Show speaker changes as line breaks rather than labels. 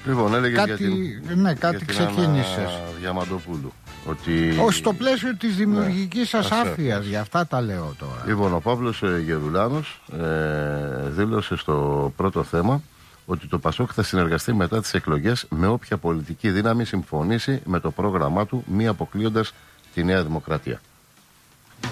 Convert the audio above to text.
Λοιπόν, έλεγε
κάτι ξεκίνησες.
Διαμαντοπούλου.
Στο πλαίσιο της δημιουργικής σας άφειας, γι' αυτά τα λέω τώρα.
Λοιπόν, ο Παύλος Γερουλάνος δήλωσε στο πρώτο θέμα ότι το ΠΑΣΟΚ θα συνεργαστεί μετά τις εκλογές με όποια πολιτική δύναμη συμφωνήσει με το πρόγραμμά του, μη αποκλείοντας τη Νέα Δημοκρατία.